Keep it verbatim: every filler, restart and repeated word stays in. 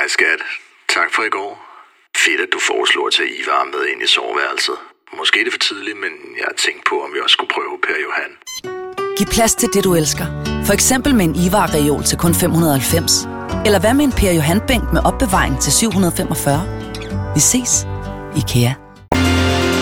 Hej skat. Tak for i går. Fedt, at du foreslår at tage Ivar med ind i soveværelset. Måske er det for tidligt, men jeg har tænkt på, om vi også skulle prøve Per Johan. Giv plads til det, du elsker. For eksempel med en Ivar-reol til kun fem hundrede og halvfems. Eller hvad med en Per Johan-bænk med opbevaring til syv hundrede og femogfyrre? Vi ses. IKEA.